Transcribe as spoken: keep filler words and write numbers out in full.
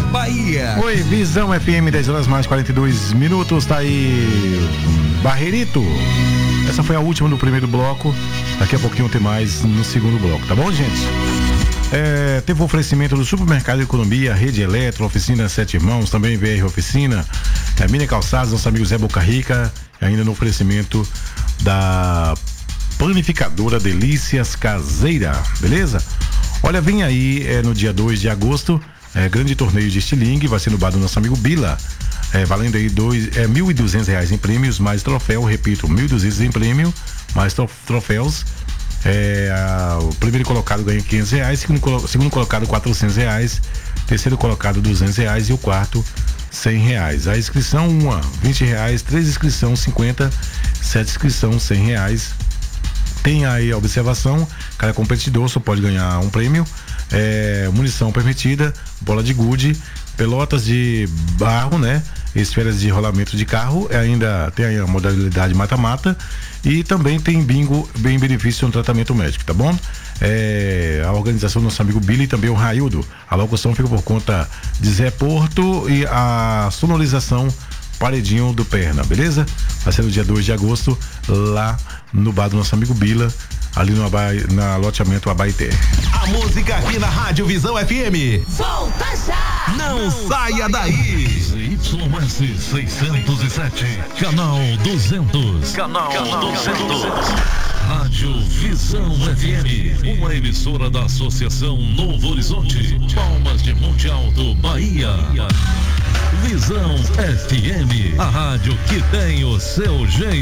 Bahia. Oi, Visão F M, dez horas mais quarenta e dois minutos, tá aí Barreirito. Essa foi a última do primeiro bloco. Daqui a pouquinho tem mais no segundo bloco, tá bom, gente? É, teve o oferecimento do Supermercado Economia, Rede Eletro, Oficina Sete Irmãos, também V R Oficina, é, Mini Calçados, nosso amigo Zé Boca Rica, e ainda no oferecimento da Panificadora Delícias Caseira, beleza? Olha, vem aí é, no dia dois de agosto, é, grande torneio de estilingue, vai ser no bar do nosso amigo Bila, é, valendo aí dois, é, mil e duzentos reais em prêmios, mais troféu, repito, mil e duzentos em prêmio, mais troféus. É, a, o primeiro colocado ganha quinhentos reais, segundo, segundo colocado quatrocentos reais, terceiro colocado duzentos reais e o quarto cem reais. A inscrição uma, vinte reais, três inscrições cinquenta, sete inscrições cem reais. Tem aí a observação, cada competidor só pode ganhar um prêmio, é, munição permitida, bola de gude, pelotas de barro, né? Esferas de rolamento de carro, ainda tem aí a modalidade mata-mata e também tem bingo bem benefício no tratamento médico, tá bom? É, a organização do nosso amigo Billy e também o Raildo. A locução fica por conta de Zé Porto e a sonorização Paredinho do Perna, beleza? Vai ser no dia dois de agosto lá no bar do nosso amigo Bila, ali no Abai, na loteamento Abaeté. A música aqui na Rádio Visão F M. Volta já! Não, Não saia, saia daí! Y S seiscentos e sete, canal duzentos. Canal, canal duzentos. Rádio Visão F M, uma emissora da Associação Novo Horizonte, Palmas de Monte Alto, Bahia. Visão F M, a rádio que tem o seu jeito.